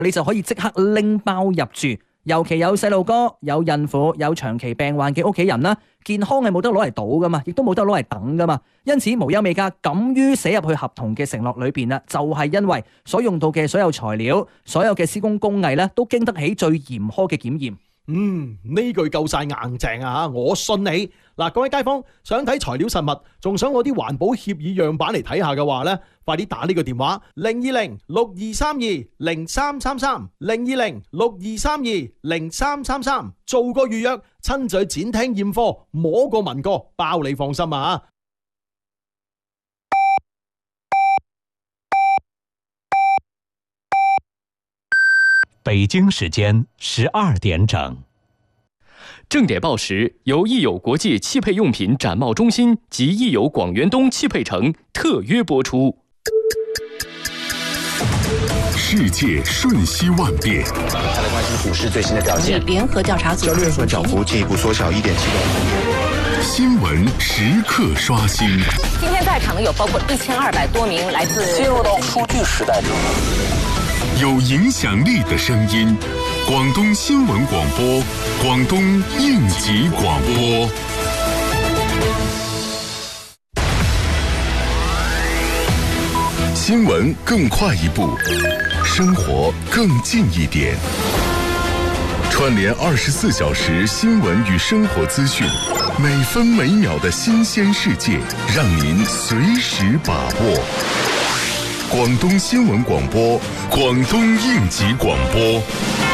你就可以即刻拎包入住。尤其有細路哥、有孕婦、有長期病患嘅屋企人啦，健康係冇得攞嚟賭噶嘛，亦都冇得攞嚟等噶嘛。因此無憂美家敢於寫入去合同嘅承諾裏邊啦，就係因為所用到嘅所有材料、所有嘅施工工藝咧，都經得起最嚴苛嘅檢驗。 呢句夠晒硬淨啊！我信你。嗱，各位街坊想睇材料實物，仲想攞啲環保協議樣板嚟睇下嘅話呢，快啲打呢個電話02062320333 02062320333，做個預約，親自去展廳驗貨，摸過聞過，包你放心啊！ 北京时间12点整。 正点报时由益友国际汽配用品展贸中心及益友广元东汽配城特约播出。 世界瞬息万变， 他的关心股市最新的表现。 联合调查组交易日涨幅进一步缩小1.7%。 新闻时刻刷新。 今天在场的有包括1200多名来自进入到数据时代中。 有影响力的声音，广东新闻广播，广东应急广播。新闻更快一步，生活更近一点。串联24小时新闻与生活资讯，每分每秒的新鲜世界，让您随时把握。廣東新聞廣播，廣東應急廣播。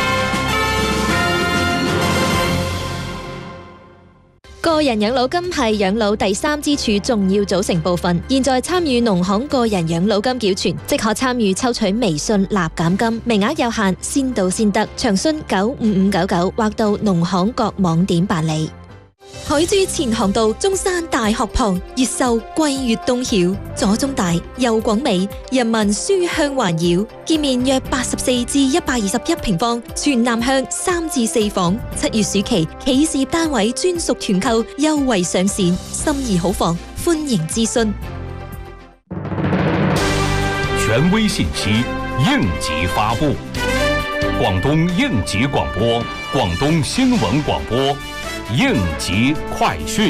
個人養老金係養老第三支柱重要組成部分。現在參與農行個人養老金繳存，即可參與抽取微信立減金，名額有限，先到先得。詳詢95599或到農行各網點辦理。海珠前航道中山大學旁，越秀桂粵東曉，左中大右廣美，人民書香環繞。建面約84至121平方，全南向3至4房。7月暑期企事業單位專屬團購優惠上線，心儀好房，歡迎諮詢。 權威信息，應急發布。廣東應急廣播，廣東新聞廣播。應急快訊。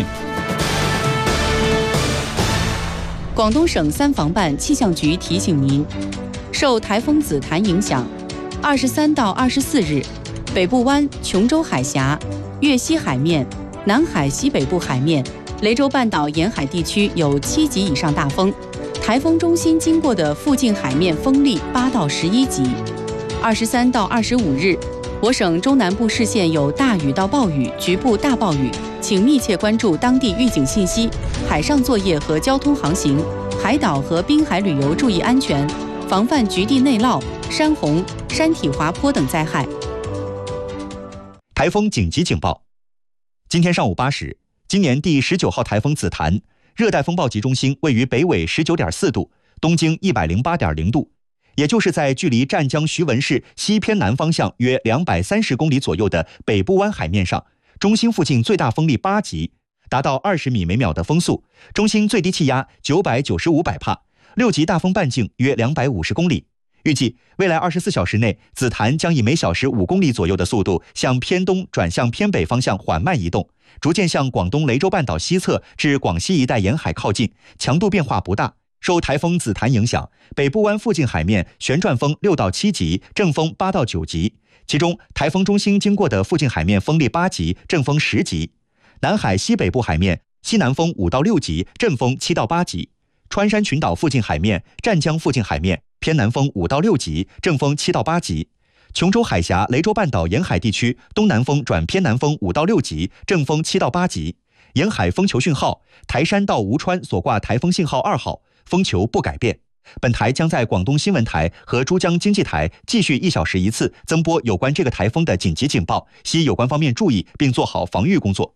廣東省三防辦氣象局提醒您，受颱風紫檀影響，23到24日，北部灣、瓊州海峽、粵西海面、南海西北部海面、雷州半島沿海地區有7級以上大風，颱風中心經過的附近海面風力8到11級。23到25日。我省中南部市縣有大雨到暴雨，局部大暴雨，請密切關注當地預警信息，海上作業和交通航行，海島和濱海旅遊注意安全，防範局地內澇、山洪、山體滑坡等災害。 颱風緊急警報。今天上午8時，今年第19號颱風紫檀熱帶風暴集中心位於北緯19.4度，東經108.0度。也就是在距離湛江徐聞市西偏南方向約230公里左右的北部灣海面上，中心附近最大風力8級，達到20米每秒的風速，中心最低氣壓995百帕，6級大風半徑約250公里。預計未來24小時內，紫檀將以每小時5公里左右的速度向偏東轉向偏北方向緩慢移動，逐漸向廣東雷州半島西側至廣西一帶沿海靠近，強度變化不大。受颱風紫檀影響，北部灣附近海面旋轉風6到7級，陣風8到9級。其中，颱風中心經過的附近海面風力8級，陣風10級；南海西北部海面西南風5到6級，陣風7到8級；川山群島附近海面、湛江附近海面偏南風5到6級，陣風7到8級；瓊州海峽、雷州半島沿海地區東南風轉偏南風5到6級，陣風7到8級。沿海風球訊號，台山到吳川所掛颱風信號2號。風球不改變。本台將在廣東新聞台和珠江經濟台繼續1小時1次增播有關這個颱風的緊急警報，希有關方面注意並做好防禦工作。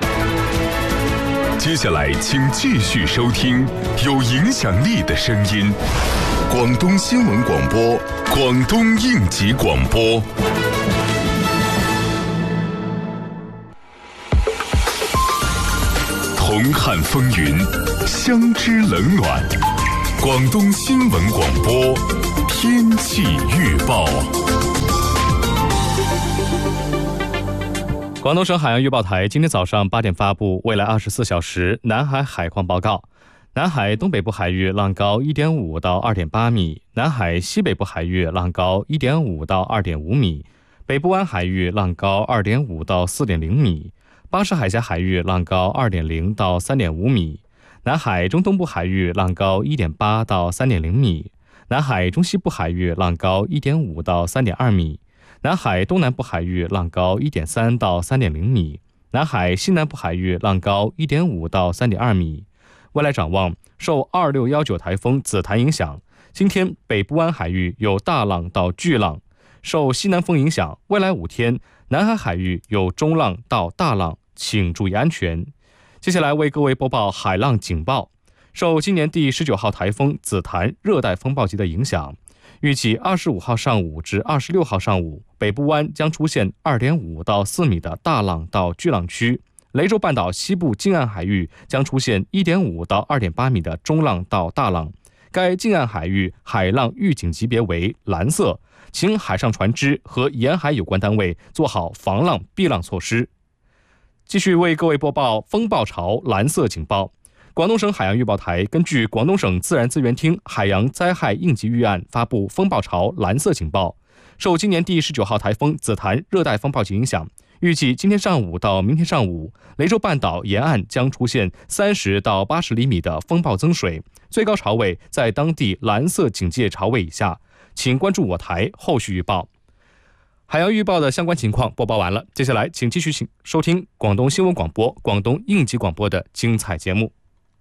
接下來請繼續收聽有影響力的聲音，廣東新聞廣播，廣東應急廣播。同看風雲，相知冷暖。廣東新聞廣播，天氣預報。 广东省海洋预报台今天早上8点发布未来24小时南海海况报告。南海东北部海域浪高 1.5 到 2.8 米，南海西北部海域浪高 1.5 到 2.5 米，北部湾海域浪高 2.5 到 4.0 米，巴士海峡海域浪高 2.0 到 3.5 米，南海中东部海域浪高 1.8 到 3.0 米，南海中西部海域浪高 1.5 到 3.2 米，南海东南部海域浪高 1.3 到 3.0 米，南海西南部海域浪高 1.5 到 3.2 米。未来展望，受2619台风紫檀影响，今天北部湾海域有大浪到巨浪，受西南风影响，未来5天南海海域有中浪到大浪，请注意安全。接下来为各位播报海浪警报。受今年第19号台风紫檀热带风暴级的影响，预计25号上午至26号上午，北部湾将出现 2.5 到4米的大浪到巨浪区，雷州半岛西部近岸海域将出现 1.5 到 2.8 米的中浪到大浪，该近岸海域海浪预警级别为蓝色，请海上船只和沿海有关单位做好防浪避浪措施。继续为各位播报风暴潮蓝色警报。广东省海洋预报台根据广东省自然资源厅海洋灾害应急预案发布风暴潮蓝色警报。受今年第19号台风紫檀热带风暴级影响，预计今天上午到明天上午，雷州半岛沿岸将出现30到80厘米的风暴增水，最高潮位在当地蓝色警戒潮位以下，请关注我台后续预报。海洋预报的相关情况播报完了，接下来请继续收听广东新闻广播、广东应急广播的精彩节目。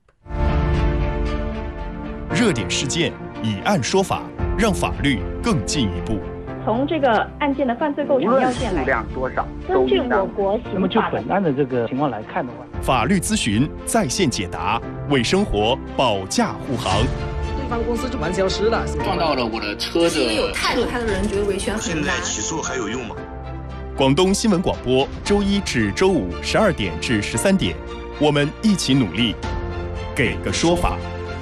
热点事件，以案说法，让法律更进一步。 从这个案件的犯罪构成要件来， 数量多少， 根据我国刑法那么就本案的这个情况来看的话， 法律咨询在线解答，为生活保驾护航。 对方公司就蛮消失了， 撞到了我的车的。 有态度的人觉得维权很难。 现在起诉还有用吗？ 广东新闻广播，周一至周五12点至13点，我们一起努力，给个说法。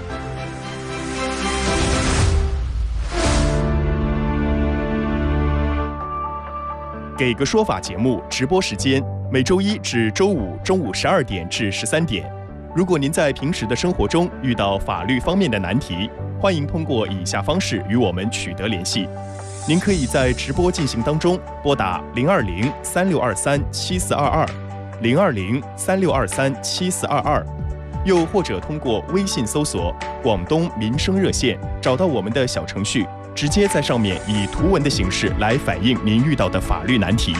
给个说法节目直播时间每周一至周五中午12点至13点。如果您在平时的生活中遇到法律方面的难题，欢迎通过以下方式与我们取得联系。您可以在直播进行当中拨打020-3623-7422 020-3623-7422，又或者通过微信搜索广东民生热线，找到我们的小程序，直接在上面以图文的形式来反映您遇到的法律难题。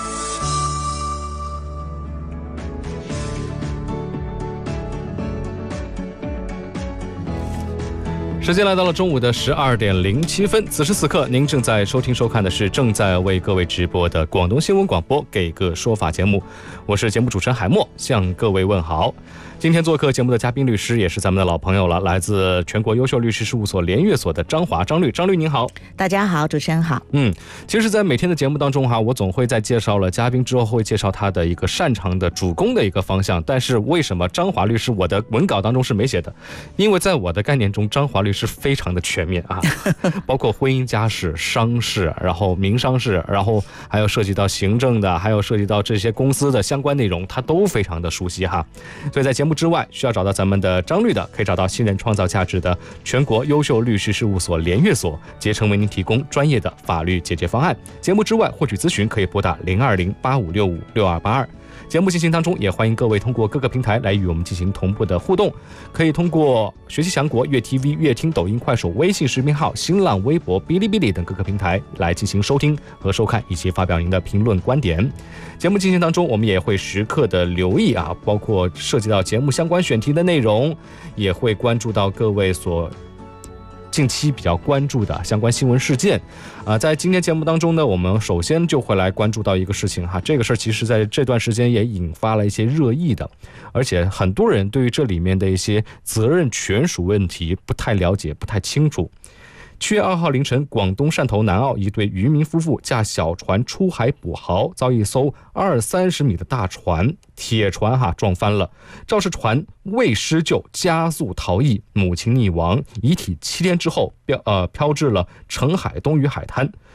时间来到了中午的12点07分，此时此刻您正在收听收看的是正在为各位直播的广东新闻广播给个说法节目，我是节目主持人海默，向各位问好。今天做客节目的嘉宾律师也是咱们的老朋友了，来自全国优秀律师事务所联悦所的张华张律。张律您好。 大家好，主持人好。 其实在每天的节目当中我总会在介绍了嘉宾之后会介绍他的一个擅长的主攻的一个方向，但是为什么张华律师我的文稿当中是没写的？因为在我的概念中，张华律师非常的全面包括婚姻家事、商事，然后民商事，然后还有涉及到行政的，还有涉及到这些公司的相关内容，他都非常的熟悉所以在节目之外需要找到咱们的张律的，可以找到新人创造价值的全国优秀律师事务所联悦所，竭诚为您提供专业的法律解决方案。节目之外获取咨询可以拨打020-8565-6282。节目进行当中也欢迎各位通过各个平台来与我们进行同步的互动，可以通过学习强国、粤 TV、粤听、抖音、快手、微信视频号、新浪微博、哔哩哔哩等各个平台来进行收听和收看，以及发表您的评论观点。节目进行当中我们也会时刻的留意包括涉及到节目相关选题的内容，也会关注到各位所近期比较关注的相关新闻事件在今天节目当中呢，我们首先就会来关注到一个事情这个事儿其实在这段时间也引发了一些热议的，而且很多人对于这里面的一些责任权属问题不太了解、不太清楚。7月2号凌晨，广东汕头南澳一对渔民夫妇驾小船出海捕蚝，遭一艘20-30米的大船铁船撞翻了，肇事船未施救，加速逃逸，母亲溺亡，遗体7天之后飘至了澄海东屿海滩。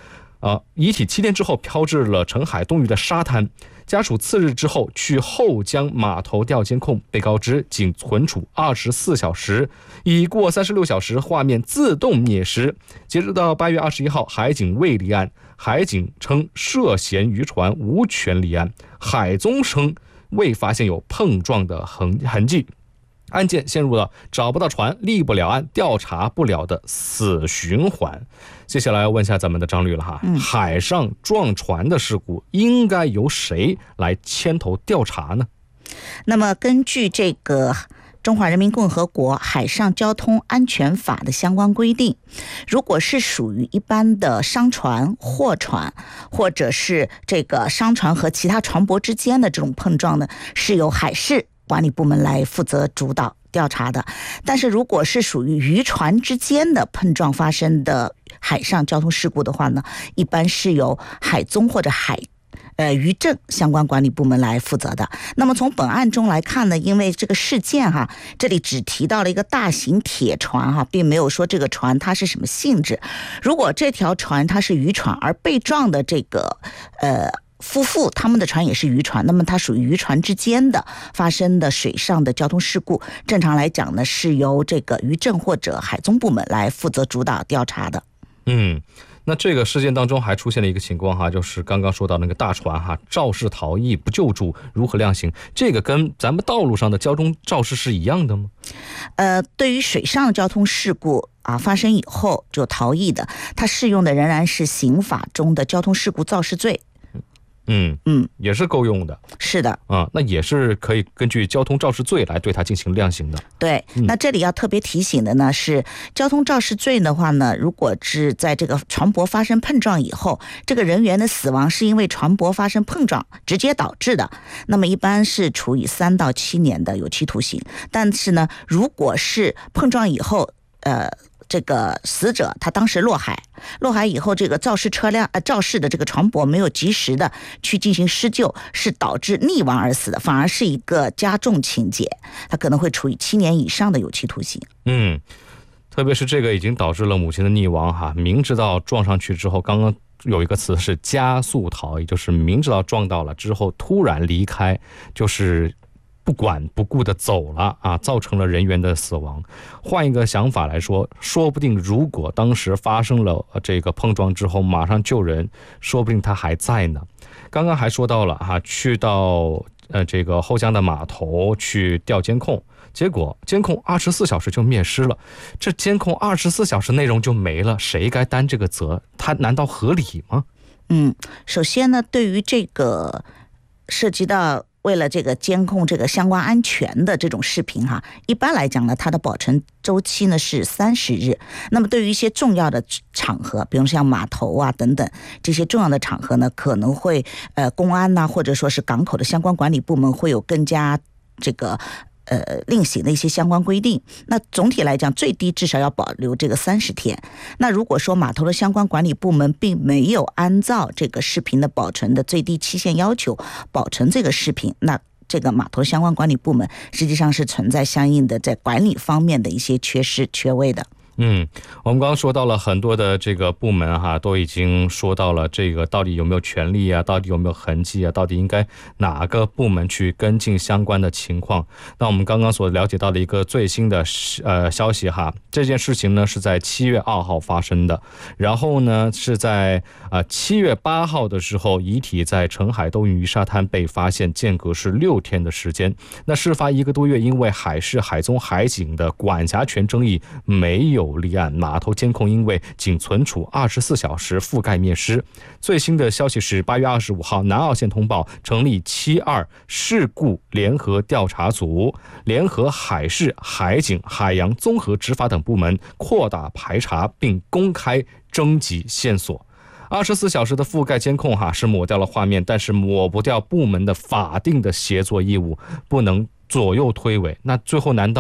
遗体7天之后飘至了澄海东隅的沙滩，家属次日之后去后江码头调监控，被告知仅存储24小时，已过36小时，画面自动灭失。截止到8月21号，海警未立案，海警称涉嫌渔船无权立案，海宗称未发现有碰撞的痕迹。案件陷入了找不到船、立不了案、调查不了的死循环。接下来要问一下咱们的张律了哈，海上撞船的事故应该由谁来牵头调查呢？ 那么根据这个中华人民共和国海上交通安全法的相关规定，如果是属于一般的商船、货船，或者是这个商船和其他船舶之间的这种碰撞呢，是由海事管理部门来负责主导调查的。但是如果是属于渔船之间的碰撞发生的海上交通事故的话呢，一般是由海宗或者渔政相关管理部门来负责的。那么从本案中来看呢，因为这个事件这里只提到了一个大型铁船并没有说这个船它是什么性质。如果这条船它是渔船，而被撞的这个夫妇他们的船也是渔船，那么它属于渔船之间的发生的水上的交通事故，正常来讲呢，是由这个渔政或者海宗部门来负责主导调查的。 那这个事件当中还出现了一个情况就是刚刚说到那个大船肇事逃逸不救助如何量刑，这个跟咱们道路上的交通肇事是一样的吗？ 对于水上交通事故发生以后就逃逸的，它适用的仍然是刑法中的交通事故肇事罪。 也是够用的。 是的， 那也是可以根据交通肇事罪来对它进行量刑的。 对，那这里要特别提醒的呢是，交通肇事罪的话呢，如果是在这个船舶发生碰撞以后，这个人员的死亡是因为船舶发生碰撞直接导致的，那么一般是处以3到7年的有期徒刑。但是呢，如果是碰撞以后，这个死者他当时落海以后，这个肇事的这个船舶没有及时的去进行施救，是导致溺亡而死的，反而是一个加重情节，他可能会处以7年以上的有期徒刑。 特别是这个已经导致了母亲的溺亡明知道撞上去之后，刚刚有一个词是加速逃逸，就是明知道撞到了之后突然离开，就是不管不顾的走了造成了人员的死亡。换一个想法来说，说不定如果当时发生了这个碰撞之后马上救人，说不定他还在呢。刚刚还说到了去到这个后江的码头去调监控，结果监控24小时就灭失了，这监控24小时内容就没了，谁该担这个责？他难道合理吗？ 首先呢，对于这个涉及到为了这个监控这个相关安全的这种视频一般来讲呢，它的保存周期呢是30日。那么对于一些重要的场合，比如像码头等等这些重要的场合呢，可能会公安或者说是港口的相关管理部门会有更加这个另行的一些相关规定。那总体来讲，最低至少要保留这个30天。那如果说码头的相关管理部门并没有按照这个视频的保存的最低期限要求保存这个视频，那这个码头相关管理部门实际上是存在相应的在管理方面的一些缺失缺位的。 我们刚刚说到了很多的这个部门都已经说到了这个到底有没有权利到底有没有痕迹到底应该哪个部门去跟进相关的情况。那我们刚刚所了解到的一个最新的消息这件事情呢是在7月2号发生的，然后呢是在7月8号的时候，遗体在澄海东屿沙滩被发现，间隔是6天的时间。那事发1个多月，因为海事海宗海警的管辖权争议没有立案，码头监控因为仅存储24小时覆盖灭失。最新的消息是8月25号，南澳县通报成立72事故联合调查组，联合海事、海警、海洋综合执法等部门扩大排查，并公开征集线索。24小时的覆盖监控是抹掉了画面，但是抹不掉部门的法定的协作义务，不能左右推诿。那最后难道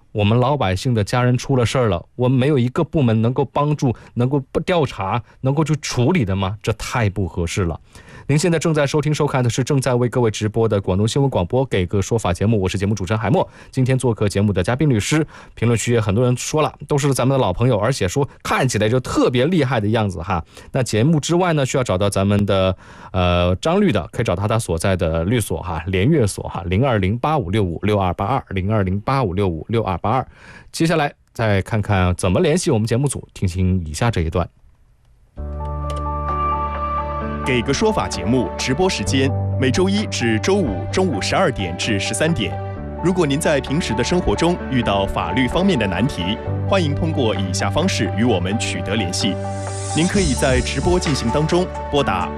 我们老百姓的家人出了事儿了，我们没有一个部门能够帮助、能够调查、能够去处理的吗？这太不合适了。您现在正在收听收看的是正在为各位直播的广东新闻广播给个说法节目，我是节目主持人海默。今天做客节目的嘉宾律师，评论区也很多人说了，都是咱们的老朋友，而且说看起来就特别厉害的样子哈。那节目之外呢，需要找到咱们的张律的，可以找到他所在的律所哈，联悦所哈，020856562282，020856562282。接下来再看看怎么联系我们节目组，听听以下这一段。 给个说法节目直播时间每周一至周五中午12点至13点。如果您在平时的生活中遇到法律方面的难题，欢迎通过以下方式与我们取得联系。您可以在直播进行当中拨打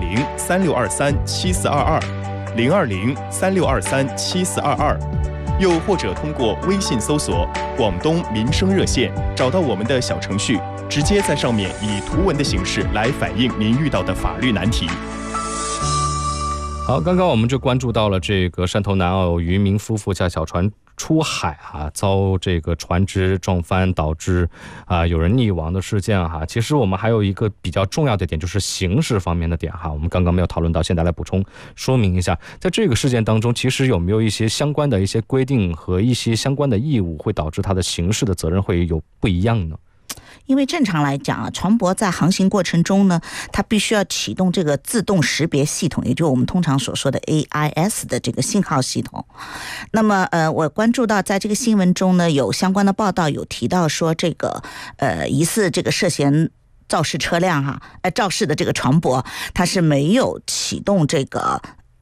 020-3623-7422，020-3623-7422，又或者通过微信搜索广东民生热线，找到我们的小程序，直接在上面以图文的形式来反映您遇到的法律难题。 好，刚刚我们就关注到了这个汕头南澳有渔民夫妇驾小船出海遭这个船只撞翻，导致有人溺亡的事件哈。其实我们还有一个比较重要的点，就是刑事方面的点哈，我们刚刚没有讨论到，现在来补充说明一下，在这个事件当中，其实有没有一些相关的一些规定和一些相关的义务，会导致它的刑事的责任会有不一样呢？ 因为正常来讲船舶在航行过程中呢，它必须要启动这个自动识别系统，也就是我们通常所说的 AIS 的这个信号系统。那么我关注到在这个新闻中呢，有相关的报道有提到说，这个疑似这个涉嫌肇事车辆肇事的这个船舶，它是没有启动这个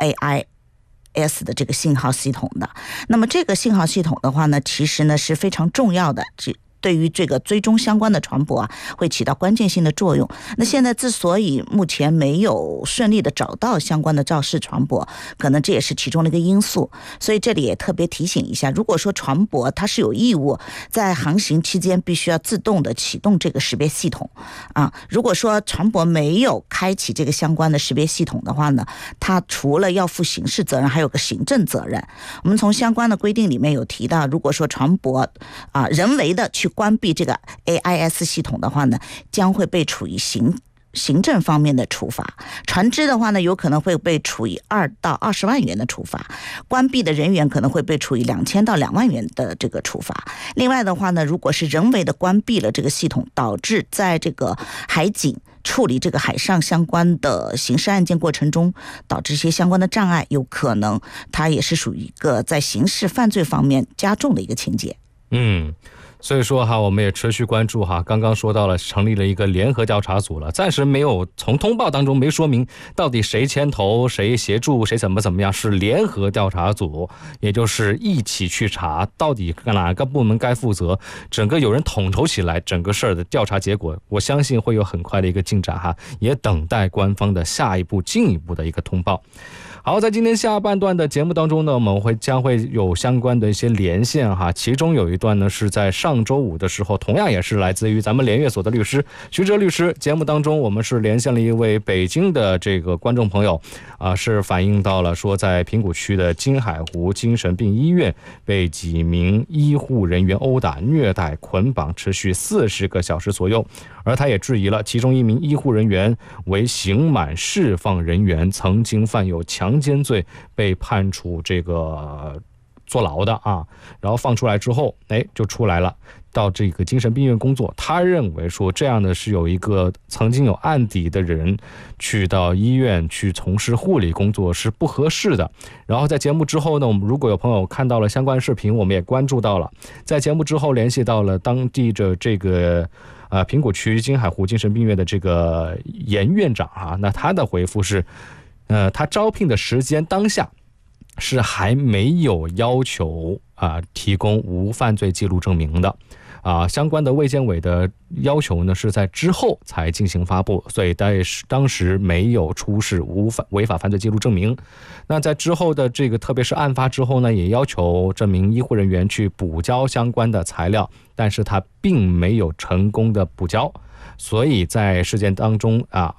AIS 的这个信号系统的。那么这个信号系统的话呢，其实呢是非常重要的，对于这个追踪相关的船舶会起到关键性的作用。那现在之所以目前没有顺利的找到相关的肇事船舶，可能这也是其中的一个因素。所以这里也特别提醒一下，如果说船舶它是有义务在航行期间必须要自动的启动这个识别系统如果说船舶没有开启这个相关的识别系统的话呢，它除了要负刑事责任，还有个行政责任。我们从相关的规定里面有提到，如果说船舶人为的去关闭这个 AIS 系统的话呢，将会被处以行政方面的处罚。船只的话呢，有可能会被处以2到20万元的处罚，关闭的人员可能会被处以2000到2万元的这个处罚。另外的话呢，如果是人为的关闭了这个系统，导致在这个海警处理这个海上相关的刑事案件过程中导致一些相关的障碍，有可能它也是属于一个在刑事犯罪方面加重的一个情节。 所以说我们也持续关注刚刚说到了成立了一个联合调查组了，暂时没有从通报当中没说明到底谁牵头、谁协助、谁怎么样，是联合调查组，也就是一起去查到底哪个部门该负责，整个有人统筹起来整个事儿的调查结果，我相信会有很快的一个进展也等待官方的下一步进一步的一个通报。好，在今天下半段的节目当中呢，我们将会有相关的一些连线其中有一段呢是在上周五的时候，同样也是来自于咱们联悦所的律师徐哲律师。节目当中我们是连线了一位北京的这个观众朋友是反映到了说，在平谷区的金海湖精神病医院被几名医护人员殴打、虐待、捆绑持续40个小时左右，而他也质疑了其中一名医护人员为刑满释放人员，曾经犯有强奸罪，被判处这个坐牢的然后放出来之后就出来了，到这个精神病院工作。他认为说这样的是有一个曾经有案底的人去到医院去从事护理工作是不合适的。然后在节目之后呢，我们如果有朋友看到了相关视频，我们也关注到了，在节目之后联系到了当地的这个平谷区金海湖精神病院的这个严院长那他的回复是他招聘的时间当下是还没有要求提供无犯罪记录证明的相关的卫健委的要求呢是在之后才进行发布，所以当时没有出示违法犯罪记录证明。那在之后的这个特别是案发之后呢，也要求这名医护人员去补交相关的材料，但是他并没有成功的补交。所以在事件当中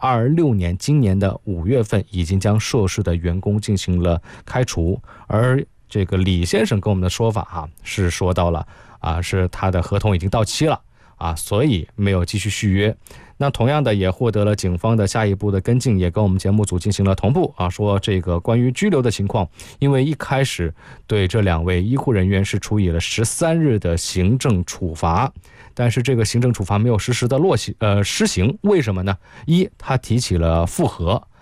26年今年的5月份已经将涉事的员工进行了开除。而这个李先生跟我们的说法是说到了是他的合同已经到期了所以没有继续续约。那同样的也获得了警方的下一步的跟进，也跟我们节目组进行了同步说这个关于拘留的情况，因为一开始对这2位医护人员是处以了13日的行政处罚，但是这个行政处罚没有实时的施行，为什么呢？一，他提起了复核